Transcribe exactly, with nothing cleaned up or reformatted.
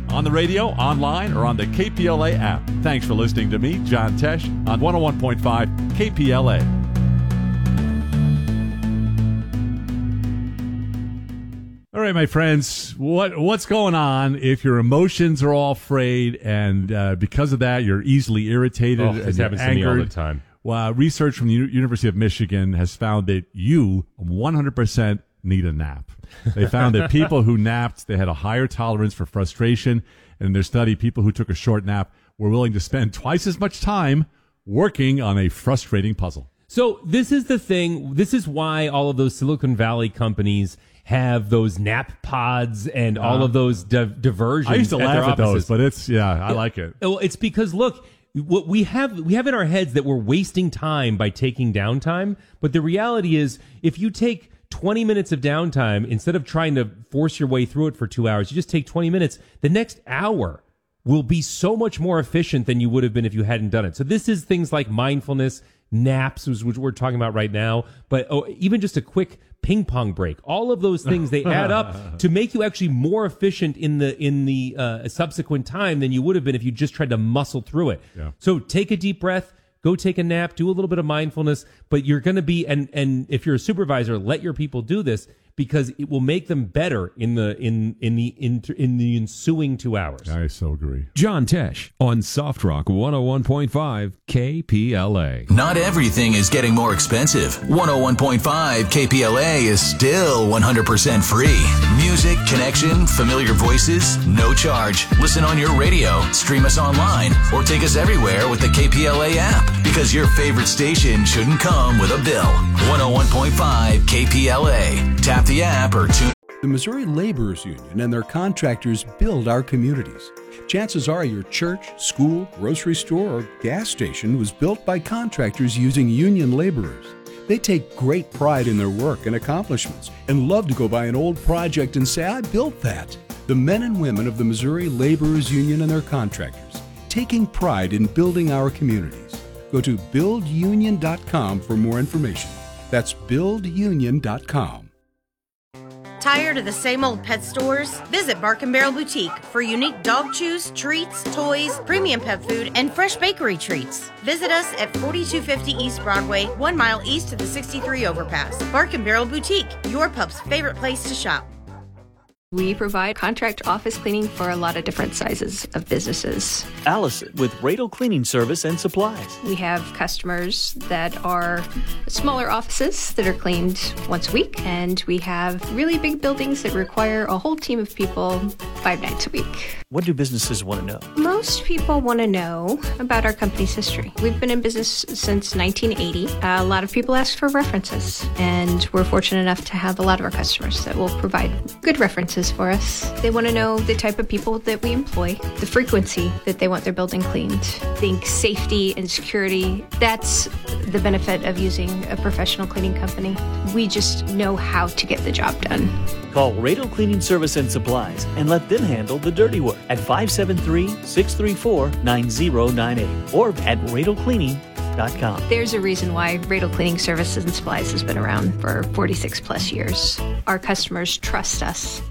on the radio, online, or on the K P L A app. Thanks for listening to me, John Tesh, on one oh one point five K P L A. All right, my friends, what what's going on if your emotions are all frayed and uh, because of that you're easily irritated Oh, and this you're happens angered? to me all the time. Well, research from the U- University of Michigan has found that you one hundred percent need a nap. They found that people who napped, they had a higher tolerance for frustration. And in their study, people who took a short nap were willing to spend twice as much time working on a frustrating puzzle. So this is the thing. This is why all of those Silicon Valley companies have those nap pods and uh, all of those di- diversions. I used to at laugh their at those, offices. but it's, yeah, I like it. Well, it's because, look, what we have we have in our heads that we're wasting time by taking downtime. But the reality is, if you take twenty minutes of downtime, instead of trying to force your way through it for two hours, you just take twenty minutes. The next hour will be so much more efficient than you would have been if you hadn't done it. So this is things like mindfulness, naps, which we're talking about right now, but oh, even just a quick ping pong break. All of those things, they add up to make you actually more efficient in the in the uh, subsequent time than you would have been if you just tried to muscle through it. Yeah. So take a deep breath, go take a nap, do a little bit of mindfulness, but you're going to be, and and if you're a supervisor, let your people do this because it will make them better in the in in the in, in the ensuing two hours. I so agree. John Tesh on Soft Rock one oh one point five K P L A. Not everything is getting more expensive. one oh one point five K P L A is still one hundred percent free. Music, connection, familiar voices, no charge. Listen on your radio, stream us online, or take us everywhere with the K P L A app. Because your favorite station shouldn't come with a bill. one oh one point five K P L A. Tap the app or tune. The Missouri Laborers Union and their contractors build our communities. Chances are your church, school, grocery store, or gas station was built by contractors using union laborers. They take great pride in their work and accomplishments and love to go by an old project and say, I built that. The men and women of the Missouri Laborers Union and their contractors, taking pride in building our communities. Go to build union dot com for more information. That's build union dot com. Tired of the same old pet stores? Visit Bark and Barrel Boutique for unique dog chews, treats, toys, premium pet food, and fresh bakery treats. Visit us at forty-two fifty East Broadway, one mile east of the sixty-three overpass. Bark and Barrel Boutique, your pup's favorite place to shop. We provide contract office cleaning for a lot of different sizes of businesses. Allison with Radel Cleaning Service and Supplies. We have customers that are smaller offices that are cleaned once a week, and we have really big buildings that require a whole team of people five nights a week. What do businesses want to know? Most people want to know about our company's history. We've been in business since nineteen eighty. A lot of people ask for references, and we're fortunate enough to have a lot of our customers that will provide good references for us. They want to know the type of people that we employ, the frequency that they want their building cleaned. Think safety and security. That's the benefit of using a professional cleaning company. We just know how to get the job done. Call Radel Cleaning Service and Supplies and let them handle the dirty work at five seven three, six three four, nine zero nine eight or at radel cleaning dot com. There's a reason why Radel Cleaning Services and Supplies has been around for forty-six plus years. Our customers trust us